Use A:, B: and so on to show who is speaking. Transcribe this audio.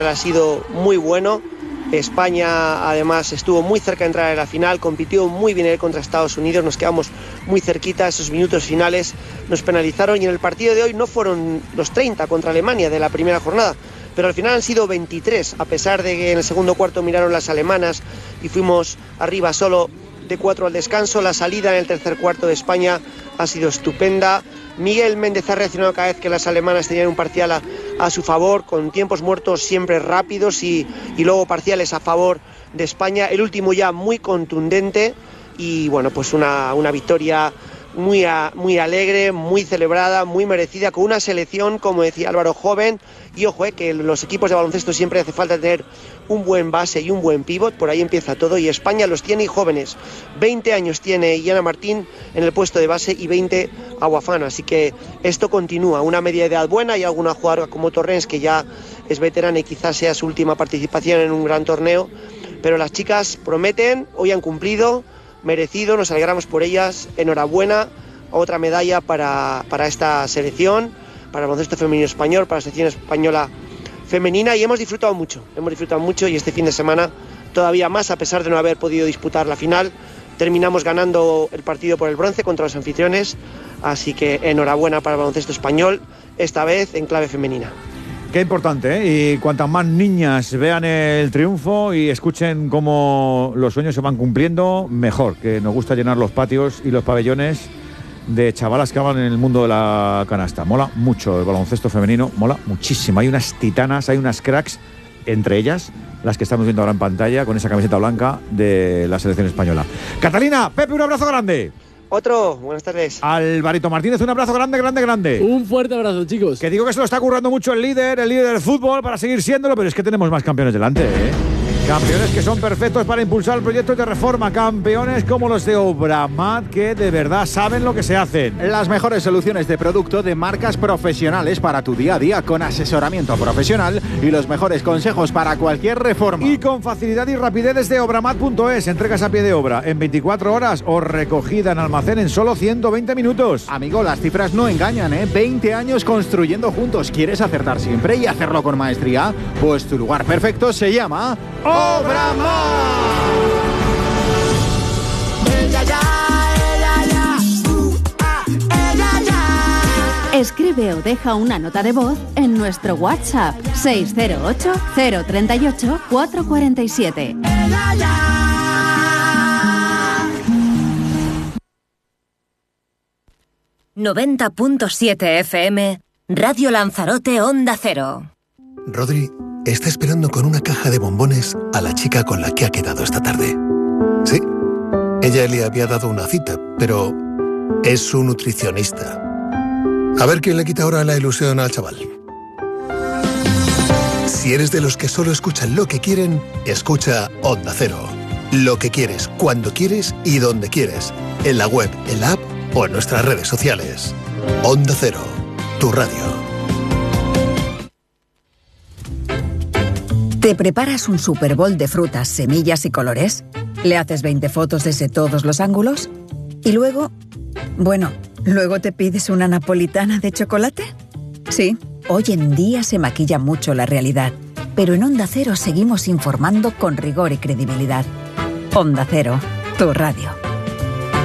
A: ha sido muy bueno. España además estuvo muy cerca de entrar en la final, compitió muy bien contra Estados Unidos, nos quedamos muy cerquita, esos minutos finales nos penalizaron y en el partido de hoy no fueron los 30 contra Alemania de la primera jornada, pero al final han sido 23, a pesar de que en el segundo cuarto miraron las alemanas y fuimos arriba solo de 4 al descanso. La salida en el tercer cuarto de España ha sido estupenda. Miguel Méndez ha reaccionado cada vez que las alemanas tenían un parcial a su favor, con tiempos muertos siempre rápidos y luego parciales a favor de España. El último ya muy contundente y bueno, pues una victoria muy alegre, muy celebrada, muy merecida, con una selección, como decía Álvaro, joven. Y ojo, que los equipos de baloncesto siempre hace falta tener un buen base y un buen pívot, por ahí empieza todo, y España los tiene y jóvenes. 20 años tiene Iana Martín en el puesto de base y 20 Aguafano, así que esto continúa, una media edad buena. Y alguna jugadora como Torrens, que ya es veterana y quizás sea su última participación en un gran torneo, pero las chicas prometen, hoy han cumplido, merecido, nos alegramos por ellas, enhorabuena, otra medalla para esta selección, para el baloncesto femenino español, para la selección española femenina, y hemos disfrutado mucho y este fin de semana todavía más, a pesar de no haber podido disputar la final. Terminamos ganando el partido por el bronce contra los anfitriones, así que enhorabuena para el baloncesto español, esta vez en clave femenina.
B: Qué importante, ¿eh? Y cuantas más niñas vean el triunfo y escuchen cómo los sueños se van cumpliendo, mejor, que nos gusta llenar los patios y los pabellones de chavalas que hablan en el mundo de la canasta. Mola mucho el baloncesto femenino, mola muchísimo. Hay unas titanas, hay unas cracks, entre ellas las que estamos viendo ahora en pantalla con esa camiseta blanca de la selección española. Catalina, Pepe, un abrazo grande.
A: Otro, buenas tardes.
B: Alvarito Martínez, un abrazo grande.
C: Un fuerte abrazo, chicos.
B: Que digo que se lo está currando mucho el líder del fútbol para seguir siéndolo, pero es que tenemos más campeones delante, ¿eh? Campeones que son perfectos para impulsar proyectos de reforma. Campeones como los de Obramat, que de verdad saben lo que se hacen.
D: Las mejores soluciones de producto de marcas profesionales para tu día a día, con asesoramiento profesional y los mejores consejos para cualquier reforma.
B: Y con facilidad y rapidez desde obramat.es. Entregas a pie de obra en 24 horas o recogida en almacén en solo 120 minutos.
D: Amigo, las cifras no engañan, ¿eh? 20 años construyendo juntos. ¿Quieres acertar siempre y hacerlo con maestría? Pues tu lugar perfecto se llama Obramat.
E: Escribe o deja una nota de voz en nuestro WhatsApp 608 038 447.
F: 90.7 FM, Radio Lanzarote, Onda Cero.
G: Rodri está esperando con una caja de bombones a la chica con la que ha quedado esta tarde. Sí, ella le había dado una cita, pero es su nutricionista. A ver quién le quita ahora la ilusión al chaval. Si eres de los que solo escuchan lo que quieren, escucha Onda Cero. Lo que quieres, cuando quieres y donde quieres. En la web, en la app o en nuestras redes sociales. Onda Cero, tu radio.
H: ¿Te preparas un Super Bowl de frutas, semillas y colores? ¿Le haces 20 fotos desde todos los ángulos? ¿Y luego? Bueno, ¿luego te pides una napolitana de chocolate? Sí, hoy en día se maquilla mucho la realidad, pero en Onda Cero seguimos informando con rigor y credibilidad. Onda Cero, tu radio.